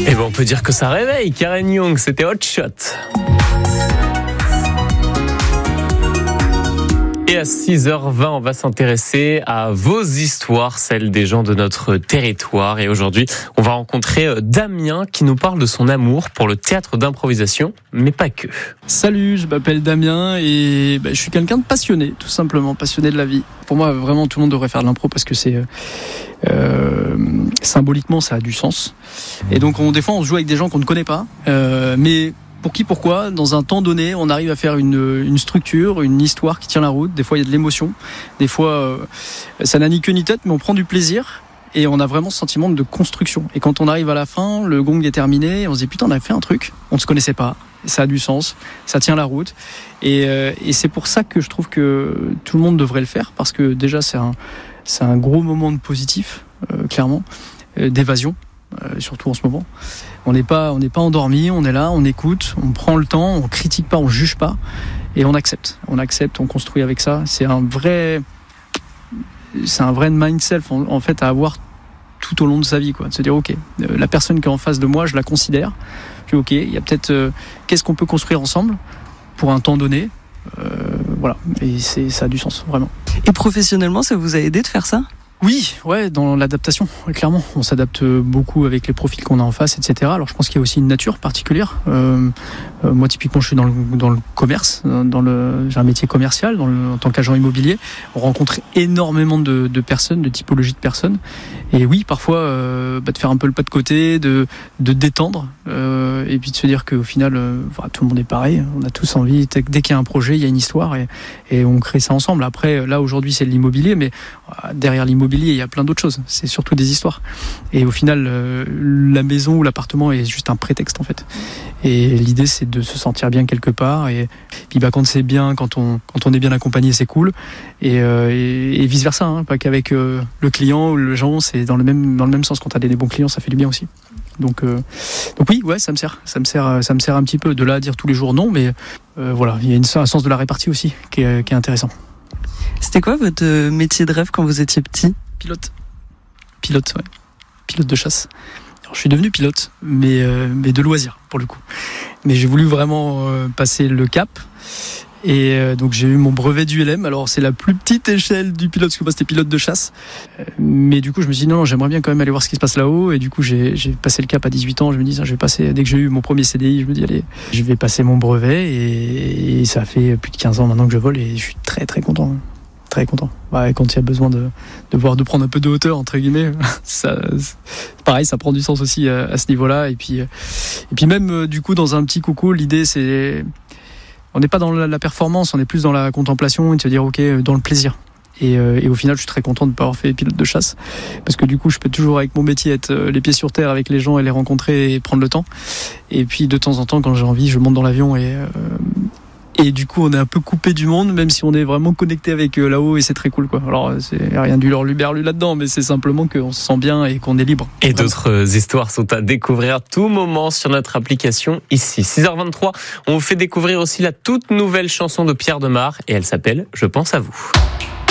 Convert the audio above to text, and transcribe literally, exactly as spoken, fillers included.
Et ben on peut dire que ça réveille. Karen Young, c'était Hot Shot. Et à six heures vingt, on va s'intéresser à vos histoires, celles des gens de notre territoire. Et aujourd'hui, on va rencontrer Damien qui nous parle de son amour pour le théâtre d'improvisation, mais pas que. Salut, je m'appelle Damien et bah, je suis quelqu'un de passionné, tout simplement, passionné de la vie. Pour moi, vraiment, tout le monde devrait faire de l'impro parce que c'est euh, symboliquement, ça a du sens. Et donc, on, des fois, on se joue avec des gens qu'on ne connaît pas, euh, mais pour qui, pourquoi, dans un temps donné, on arrive à faire une, une structure, une histoire qui tient la route. Des fois, il y a de l'émotion. Des fois, euh, ça n'a ni queue ni tête, mais on prend du plaisir et on a vraiment ce sentiment de construction. Et quand on arrive à la fin, le gong est terminé, on se dit putain, on a fait un truc, on ne se connaissait pas. Ça a du sens, ça tient la route. Et, euh, et c'est pour ça que je trouve que tout le monde devrait le faire, parce que déjà, c'est un, c'est un gros moment de positif, euh, clairement, euh, d'évasion. Euh, surtout en ce moment, on n'est pas, on n'est pas endormi, on est là, on écoute, on prend le temps, on critique pas, on juge pas, et on accepte, on accepte, on construit avec ça. C'est un vrai, c'est un vrai mindset en, en fait à avoir tout au long de sa vie, quoi. De se dire ok, euh, la personne qui est en face de moi, je la considère. Je dis ok, il y a peut-être, euh, qu'est-ce qu'on peut construire ensemble pour un temps donné, euh, voilà, et c'est, ça a du sens vraiment. Et professionnellement, ça vous a aidé de faire ça ? Oui, ouais, dans l'adaptation, clairement. On s'adapte beaucoup avec les profils qu'on a en face, et cetera. Alors, je pense qu'il y a aussi une nature particulière. Euh, euh, moi, typiquement, je suis dans le, dans le commerce, dans le, j'ai un métier commercial dans le, en tant qu'agent immobilier. On rencontre énormément de, de personnes, de typologies de personnes. Et oui, parfois, euh, bah, de faire un peu le pas de côté, de, de détendre, euh, et puis de se dire qu'au final, euh, voilà, tout le monde est pareil. On a tous envie, dès qu'il y a un projet, il y a une histoire, et, et on crée ça ensemble. Après, là, aujourd'hui, c'est l'immobilier, mais derrière l'immobilier, il y a plein d'autres choses. C'est surtout des histoires. Et au final, euh, la maison ou l'appartement est juste un prétexte, en fait. Et l'idée, c'est de se sentir bien quelque part. Et puis, bah, quand c'est bien, quand on, quand on est bien accompagné, c'est cool. Et, euh, et, et vice versa, hein, pas qu'avec euh, le client ou le gens, c'est dans le même, dans le même sens. Quand t'as des, des bons clients, ça fait du bien aussi. Donc, euh, donc oui, ouais, ça me sert, ça me sert, ça me sert un petit peu. De là à dire tous les jours non, mais euh, voilà, il y a une, un sens de la répartie aussi qui est, qui est intéressant. C'était quoi votre métier de rêve quand vous étiez petit ? Pilote. Pilote, ouais. Pilote de chasse. Alors, je suis devenu pilote, mais, euh, mais de loisir, pour le coup. Mais j'ai voulu vraiment euh, passer le cap. Et euh, donc, j'ai eu mon brevet d'U L M. Alors, c'est la plus petite échelle du pilote, parce que moi, c'était pilote de chasse. Euh, mais du coup, je me suis dit, non, non, j'aimerais bien quand même aller voir ce qui se passe là-haut. Et du coup, j'ai, j'ai passé le cap à dix-huit ans. Je me dis, ça, je vais passer, dès que j'ai eu mon premier C D I, je me dis, allez, je vais passer mon brevet. Et, et ça fait plus de quinze ans maintenant que je vole et je suis très, très content. Très content. Ouais, quand il y a besoin de, de voir, de prendre un peu de hauteur, entre guillemets, ça, pareil, ça prend du sens aussi à, à ce niveau-là. Et puis, et puis même, du coup, dans un petit coucou, l'idée, c'est, on n'est pas dans la, la performance, on est plus dans la contemplation et de se dire, ok, dans le plaisir. Et, euh, et au final, je suis très content de ne pas avoir fait pilote de chasse, parce que du coup, je peux toujours, avec mon métier, être les pieds sur terre avec les gens et les rencontrer et prendre le temps. Et puis, de temps en temps, quand j'ai envie, je monte dans l'avion et, euh, Et du coup, on est un peu coupé du monde, même si on est vraiment connecté avec eux là-haut, et c'est très cool, quoi. Alors, c'est rien du lurluberlu là-dedans, mais c'est simplement qu'on se sent bien et qu'on est libre. Et vraiment. D'autres histoires sont à découvrir à tout moment sur notre application ici. six heures vingt-trois, on vous fait découvrir aussi la toute nouvelle chanson de Pierre Demar, et elle s'appelle « Je pense à vous ».